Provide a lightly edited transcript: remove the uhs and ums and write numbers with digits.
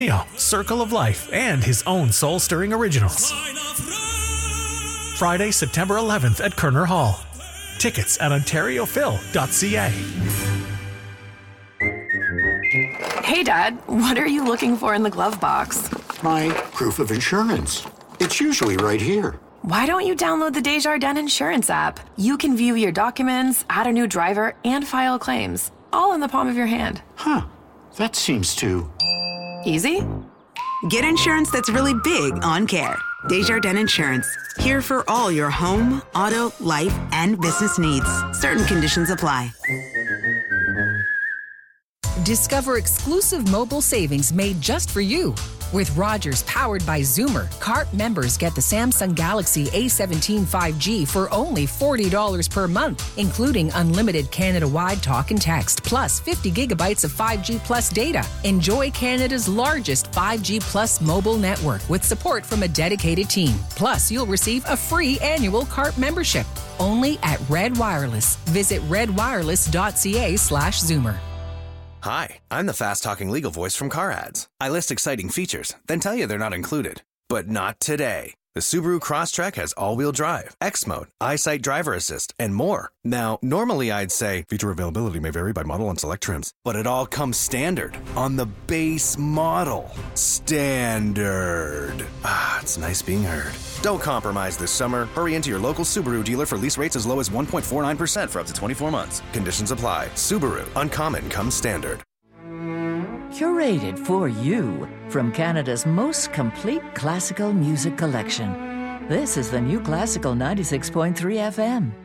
Circle of Life, and his own soul-stirring originals. Friday, September 11th at Kerner Hall. Tickets at ontariophil.ca. Hey, Dad, what are you looking for in the glove box? My proof of insurance. It's usually right here. Why don't you download the Desjardins Insurance app? You can view your documents, add a new driver, and file claims, all in the palm of your hand. Huh. That seems too... easy? Get insurance that's really big on care. Desjardins Insurance. Here for all your home, auto, life, and business needs. Certain conditions apply. Discover exclusive mobile savings made just for you. With Rogers powered by Zoomer, CARP members get the Samsung Galaxy A17 5G for only $40 per month, including unlimited Canada-wide talk and text, plus 50 gigabytes of 5G plus data. Enjoy Canada's largest 5G plus mobile network with support from a dedicated team. Plus, you'll receive a free annual CARP membership. Only at Red Wireless. Visit redwireless.ca/Zoomer. Hi, I'm the fast-talking legal voice from Car Ads. I list exciting features, then tell you they're not included. But not today. The Subaru Crosstrek has all-wheel drive, X-Mode, EyeSight Driver Assist, and more. Now, normally I'd say feature availability may vary by model and select trims, but it all comes standard on the base model. Standard. Ah, it's nice being heard. Don't compromise this summer. Hurry into your local Subaru dealer for lease rates as low as 1.49% for up to 24 months. Conditions apply. Subaru. Uncommon comes standard. Curated for you from Canada's most complete classical music collection. This is the New Classical 96.3 FM.